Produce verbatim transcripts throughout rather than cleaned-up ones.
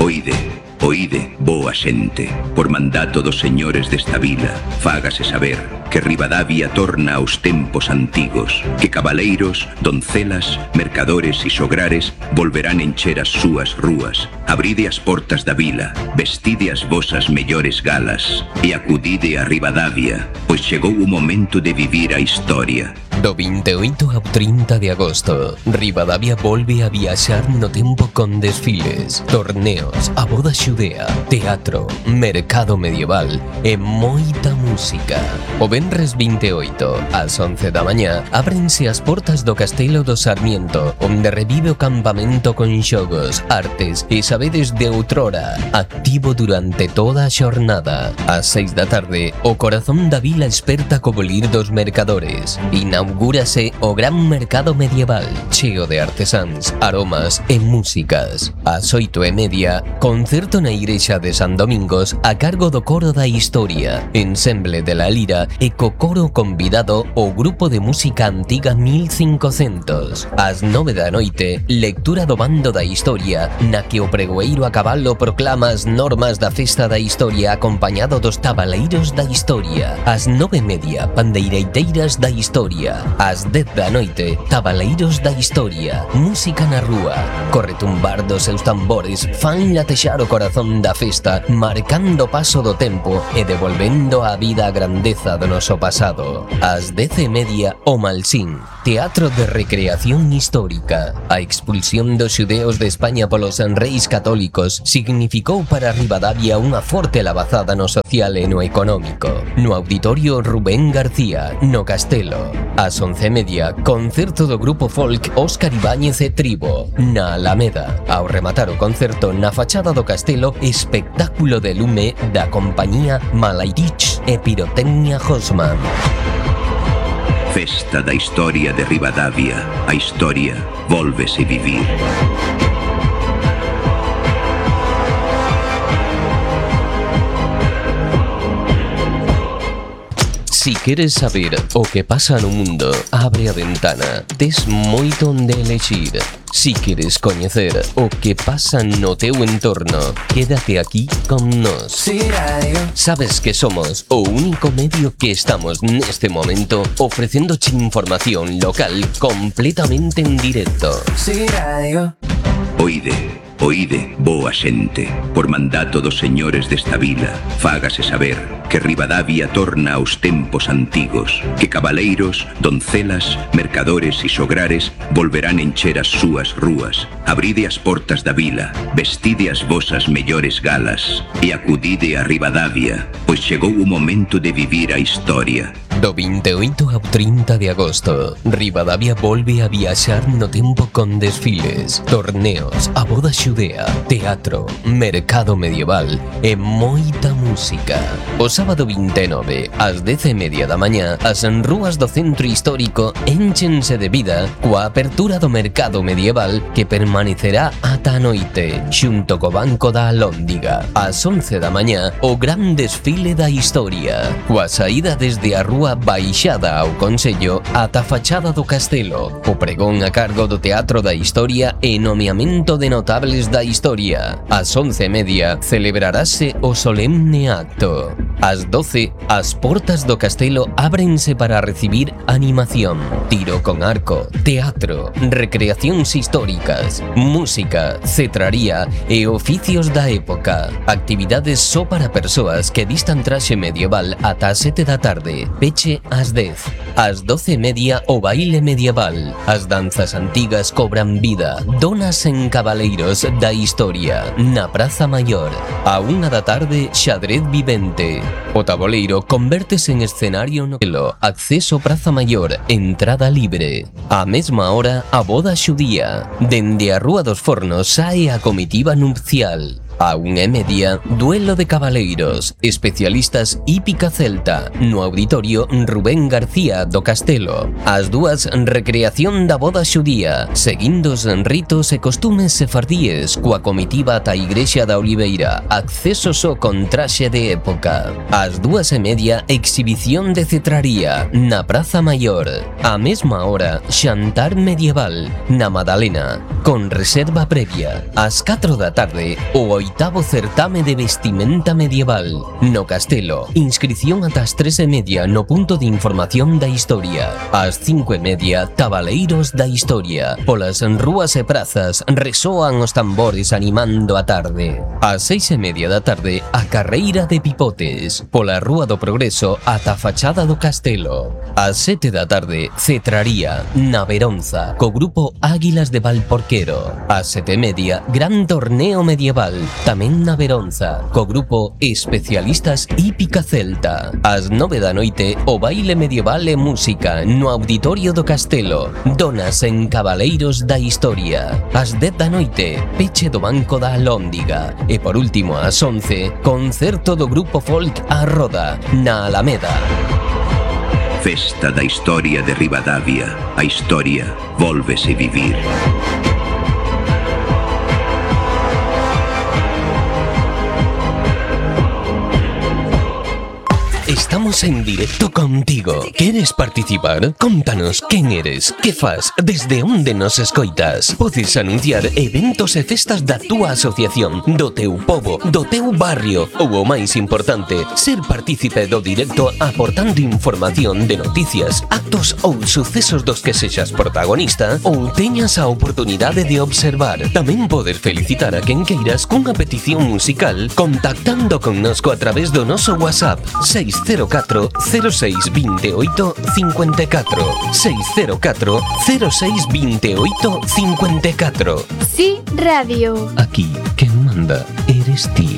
Oide, oide, boa xente, por mandato dos señores desta vila, fágase saber que Ribadavia torna aos tempos antigos, que cabaleiros, doncelas, mercadores e xograres volverán encher as súas rúas. Abride as portas da vila, vestide as vosas mellores galas e acudide a Ribadavia, pois chegou o momento de vivir a historia. Do vinte e oito ao trinta de agosto, Ribadavia volve a viaxar no tempo con desfiles, torneos, a boda xudea, teatro, mercado medieval e moita música. O venres vinte e oito, ás once da mañá, ábrense as portas do Castelo do Sarmiento, onde revive o campamento con xogos, artes e saberes de outrora, activo durante toda a xornada. Ás seis da tarde, o corazón da vila esperta co bolir dos mercadores. Inaugúrase o gran mercado medieval, cheo de artesáns, aromas e músicas. Ás oito e media, concerto na igrexa de San Domingos a cargo do Coro da Historia, ensemble de la Lira e co coro convidado o grupo de música antiga mil cincocentos. Ás nove da noite, lectura do bando da Historia, na que o pregoeiro a cabalo proclama as normas da festa da Historia acompañado dos tabaleiros da Historia. Ás nove e media, pandeireiteiras da Historia. Ás dez da noite, tabaleiros da Historia, música na rúa. Corretumbar dos seus tambores fan latexar o corazón da festa, marcando o paso do tempo e devolvendo á vida a grandeza do noso pasado. Ás dez e media, o Malsín, teatro de recreación histórica. A expulsión dos xudeos de España polos reis católicos significou para Ribadavia unha forte lavazada no social e no económico. No auditorio Rubén García, no Castelo. Ás once e media, concerto do grupo folk Óscar Ibáñez e Tribo, na Alameda. Ao rematar o concerto na fachada do castelo, espectáculo de lume da compañía Malairich e Pirotecnia Hosman. Festa da historia de Ribadavia, a historia vólvese vivir. Si queres saber o que pasa no mundo, abre a ventana. Tes moito onde elexir. Si queres coñecer o que pasa no teu entorno, quédate aquí con nós. Sabes que somos o único medio que estamos neste momento ofrecéndoche información local completamente en directo. Oide, oide, boa xente, por mandato dos señores desta vila, fágase saber que Ribadavia torna aos tempos antigos, que cabaleiros, doncelas, mercadores e xograres volverán encher as súas rúas. Abride as portas da vila, vestide as vosas mellores galas e acudide a Ribadavia, pois chegou o momento de vivir a historia. Do vinte e oito ao trinta de agosto, Ribadavia volve a viaxar no tempo con desfiles, torneos, a boda xudea, teatro, mercado medieval e moita música. O sábado vinte e nove, ás dez e media da mañá, as rúas do centro histórico énchense de vida coa apertura do mercado medieval que permanecerá ata a noite, xunto co Banco da Alhóndiga. Ás once da mañá, o gran desfile da historia, coa saída desde a rúa baixada ao Consello ata a fachada do castelo, o pregón a cargo do Teatro da Historia e nomeamento de notables da historia. Ás once e media celebrarase o solemne acto. Ás doce, as portas do castelo ábrense para recibir animación, tiro con arco, teatro, recreacións históricas, música, cetraría e oficios da época. Actividades só para persoas que vistan traxe medieval ata as sete da tarde, peche ás dez. Ás doce e media, o baile medieval. As danzas antigas cobran vida, donas en cabaleiros da historia, na Praza Maior. A unha da tarde, xadrez vivente. O taboleiro convértese en escenario no celo, acceso Praza Maior, entrada libre. A mesma hora, a boda xudía. Dende a Rúa dos Fornos sae a comitiva nupcial. A unha e media, duelo de cabaleiros, especialistas hípica celta, no auditorio Rubén García do Castelo. Ás dúas, recreación da boda xudía, seguindo os ritos e costumes sefardíes, coa comitiva ata a Igrexa da Oliveira, acceso só con traxe de época. Ás dúas e media, exhibición de cetraría, na Praza Maior. A mesma hora, xantar medieval, na Madalena, con reserva previa. Ás catro da tarde, o oitavo certame de vestimenta medieval no Castelo. Inscripción ata as tres e media no punto de información da historia. Ás cinco e media, Cabaleiros da Historia. Polas rúas e prazas resoan os tambores animando a tarde. Ás seis e media da tarde, a carreira de pipotes. Pola Rúa do Progreso ata a fachada do Castelo. Ás sete da tarde, cetraría na Veronza co grupo Águilas de Valporquero. Ás sete e media, gran torneo medieval tamén na Veronza co grupo Especialistas Hípica Celta. Ás nove da noite, o baile medieval e música no Auditorio do Castelo. Donas en Cabaleiros da Historia. Ás dez da noite, peche do Banco da Alhóndiga. E por último, ás once, concerto do grupo folk A Roda na Alameda. Festa da historia de Ribadavia. A historia vólvese vivir. Estamos en directo contigo. ¿Quieres participar? Contanos quen eres, que fas, desde onde nos escoitas. Podes anunciar eventos e festas da túa asociación, do teu pobo, do teu barrio ou, o máis importante, ser partícipe do directo aportando información de noticias, actos ou sucesos dos que sexas protagonista ou teñas a oportunidade de observar. Tamén podes felicitar a quen queiras cunha petición musical contactando connosco a través do noso WhatsApp seis cero catro cero seis vinte e oito cincuenta e catro seis cero catro cero seis vinte e oito cincuenta e catro. Sí, Radio. Aquí quen manda eres ti.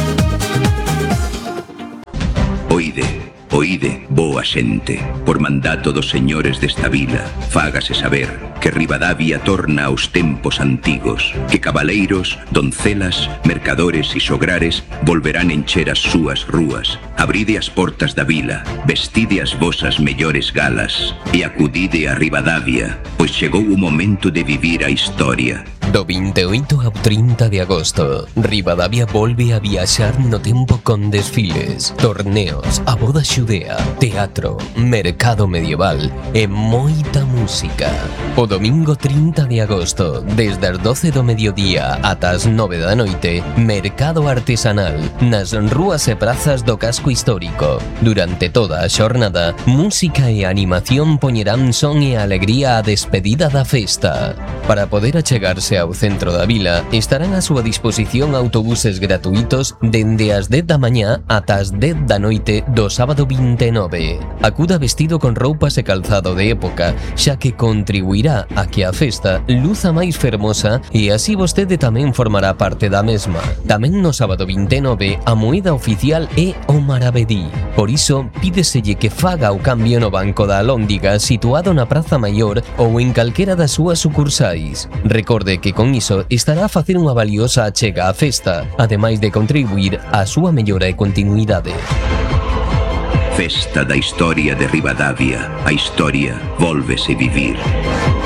Oide, oide, boa xente. Por mandato dos señores desta vila, fágase saber que Ribadavia torna aos tempos antigos, que cabaleiros, doncelas, mercadores e xograres volverán encher as súas rúas. Abride as portas da vila, vestide as vosas mellores galas e acudide a Ribadavia, pois chegou o momento de vivir a historia. Do vinte e oito ao trinta de agosto, Ribadavia volve a viaxar no tempo con desfiles, torneos, a boda xudea, teatro, mercado medieval e moita música. O domingo trinta de agosto, desde as doce do mediodía ata as nove da noite, mercado artesanal nas rúas e prazas do casco histórico. Durante toda a xornada, música e animación poñerán son e alegría á despedida da festa. Para poder achegarse ao centro da vila, estarán a súa disposición autobuses gratuitos dende as dez da mañá ata as dez da noite do sábado vinte e nove. Acuda vestido con roupas e calzado de época, xa que contribuirá a que a festa luza máis fermosa e así vostede tamén formará parte da mesma. Tamén no sábado vinte e nove, a moeda oficial é o maravedí. Por iso, pídeselle que faga o cambio no Banco da Alhóndiga situado na Praza Maior ou en calquera das súas sucursais. Recorde que con iso estará a facer unha valiosa achega á festa, ademais de contribuir á súa mellora e continuidade. Festa da historia de Ribadavia. A historia vólvese vivir.